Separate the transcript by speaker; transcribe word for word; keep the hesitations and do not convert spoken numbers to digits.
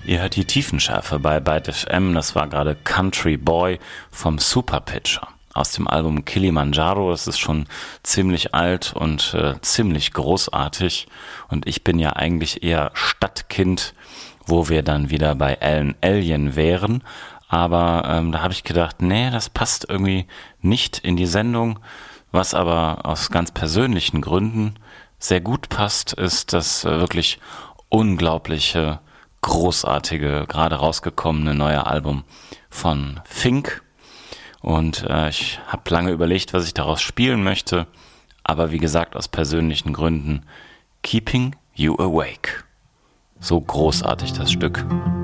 Speaker 1: Ihr hört die Tiefenschärfe bei Byte F M, das war gerade Country Boy vom Superpitcher aus dem Album Kilimanjaro. Das ist schon ziemlich alt und äh, ziemlich großartig und ich bin ja eigentlich eher Stadtkind, wo wir dann wieder bei Alan Alien wären, aber ähm, da habe ich gedacht, nee, das passt irgendwie nicht in die Sendung, was aber aus ganz persönlichen Gründen sehr gut passt, ist das äh, wirklich unglaubliche, großartige, gerade rausgekommene neue Album von Fink. Und äh, ich habe lange überlegt, was ich daraus spielen möchte, aber wie gesagt, aus persönlichen Gründen Keeping You Awake. So großartig das Stück.